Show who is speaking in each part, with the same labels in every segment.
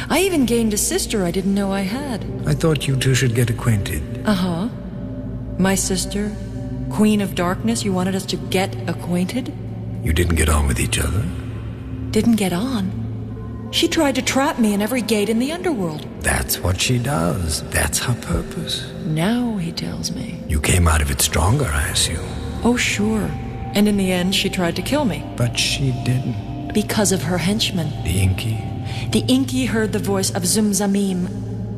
Speaker 1: I even gained a sister I didn't know I had.
Speaker 2: I thought you two should get acquainted.
Speaker 1: Uh-huh. My sister, Queen of Darkness, you wanted us to get acquainted?
Speaker 2: You didn't get on with each other?
Speaker 1: Didn't get on? She tried to trap me in every gate in the underworld.
Speaker 2: That's what she does. That's her purpose.
Speaker 1: Now, he tells me.
Speaker 2: You came out of it stronger, I assume.
Speaker 1: Oh, sure. And in the end, she tried to kill me.
Speaker 2: But she didn't.
Speaker 1: Because of her henchmen.
Speaker 2: The Inky?
Speaker 1: The Inky heard the voice of Zum-Zamim.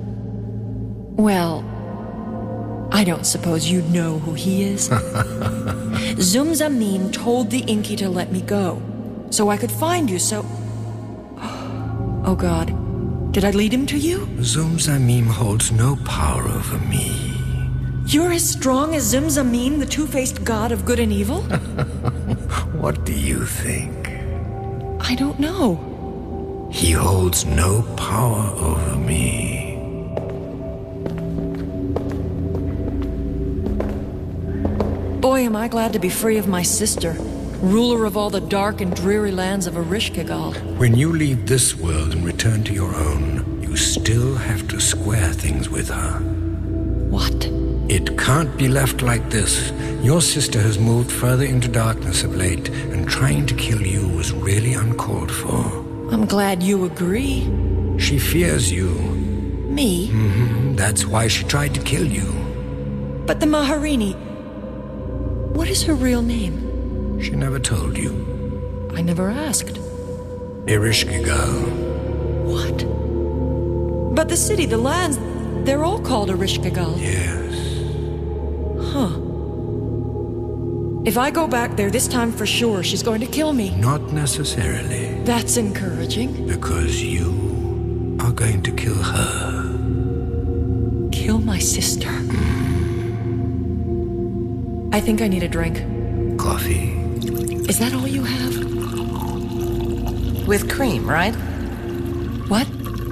Speaker 1: Well, I don't suppose you know who he is. Zum-Zamim told the Inky to let me go, so I could find you, so... Oh, God. Did I lead him to you?
Speaker 2: Zum-Zamim holds no power over me.
Speaker 1: You're as strong as Zum-Zamim, the two-faced god of good and evil?
Speaker 2: What do you think?
Speaker 1: I don't know.
Speaker 2: He holds no power over me.
Speaker 1: Boy, am I glad to be free of my sister, ruler of all the dark and dreary lands of Ereshkigal.
Speaker 2: When you leave this world and return to your own, you still have to square things with her.
Speaker 1: What?
Speaker 2: It can't be left like this. Your sister has moved further into darkness of late, and trying to kill you was really uncalled for.
Speaker 1: I'm glad you agree.
Speaker 2: She fears you.
Speaker 1: Me?
Speaker 2: Mm-hmm. That's why she tried to kill you.
Speaker 1: But the Maharini... What is her real name?
Speaker 2: She never told you.
Speaker 1: I never asked.
Speaker 2: Ereshkigal.
Speaker 1: What? But the city, the lands, they're all called Ereshkigal.
Speaker 2: Yes.
Speaker 1: Huh. If I go back there this time for sure, she's going to kill me.
Speaker 2: Not necessarily.
Speaker 1: That's encouraging.
Speaker 2: Because you are going to kill her.
Speaker 1: Kill my sister. I think I need a drink.
Speaker 2: Coffee.
Speaker 1: Is that all you have?
Speaker 3: With cream, right?
Speaker 1: What?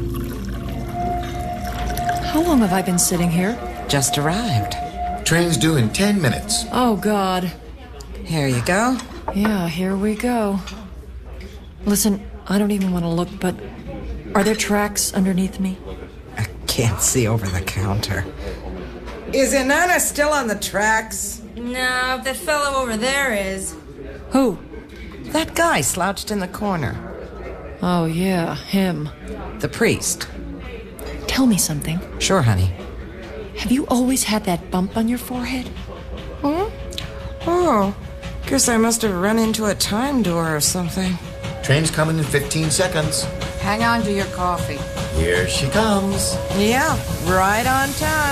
Speaker 1: How long have I been sitting here?
Speaker 3: Just arrived.
Speaker 4: Train's due in 10 minutes.
Speaker 1: Oh, God.
Speaker 3: Here you go.
Speaker 1: Yeah, here we go. Listen, I don't even want to look, but are there tracks underneath me?
Speaker 3: I can't see over the counter. Is Inanna still on the tracks?
Speaker 5: No, that fellow over there is.
Speaker 1: Who?
Speaker 3: That guy slouched in the corner.
Speaker 1: Oh, yeah, him.
Speaker 3: The priest.
Speaker 1: Tell me something.
Speaker 3: Sure, honey.
Speaker 1: Have you always had that bump on your forehead?
Speaker 3: Hmm? Oh, guess I must have run into a time door or something.
Speaker 4: Train's coming in 15 seconds.
Speaker 5: Hang on to your coffee.
Speaker 4: Here she comes.
Speaker 3: Yeah, right on time.